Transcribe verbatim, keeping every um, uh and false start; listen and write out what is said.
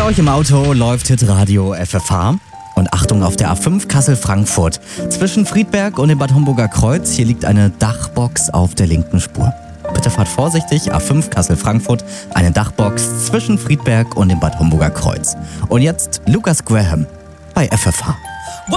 euch im Auto läuft Hitradio F F H. Und Achtung auf der A fünf Kassel-Frankfurt. Zwischen Friedberg und dem Bad Homburger Kreuz, hier liegt eine Dachbox auf der linken Spur. Bitte fahrt vorsichtig, A fünf Kassel-Frankfurt, eine Dachbox zwischen Friedberg und dem Bad Homburger Kreuz. Und jetzt Lucas Graham bei F F H.